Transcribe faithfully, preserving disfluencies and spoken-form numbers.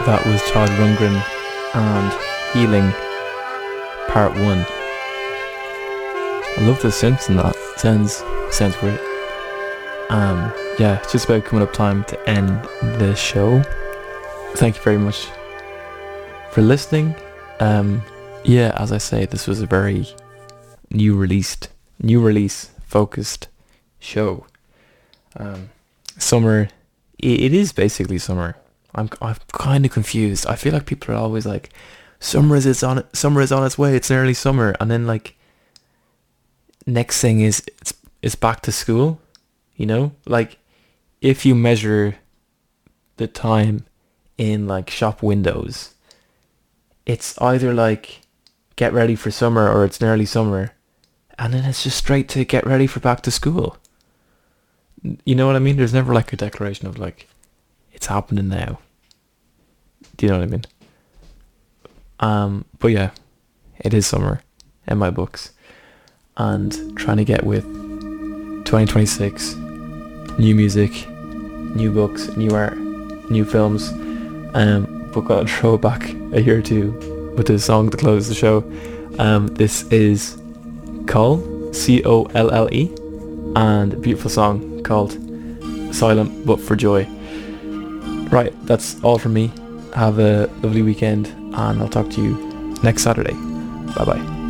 That was Todd Rundgren and Healing Part one. I love the synths in that. Sounds sounds great. Um, yeah, it's just about coming up time to end the show. Thank you very much for listening. Um, yeah, as I say, this was a very new released, new release focused show. Um, summer, it, it is basically summer. I'm I'm kind of confused. I feel like people are always like, summer is it's on summer is on its way. It's nearly summer, and then like next thing is it's it's back to school. You know, like if you measure the time in like shop windows, it's either like get ready for summer or it's nearly summer, and then it's just straight to get ready for back to school. You know what I mean? There's never like a declaration of like, it's happening now. Do you know what I mean? Um, but yeah, it is summer in my books, and trying to get with twenty twenty-six, new music, new books, new art, new films. Um, but gotta throw it back a year or two with the song to close the show. Um, this is Coll, C O L L E, and a beautiful song called Silent But For Joy. Right, that's all from me. Have a lovely weekend, and I'll talk to you next Saturday. Bye bye.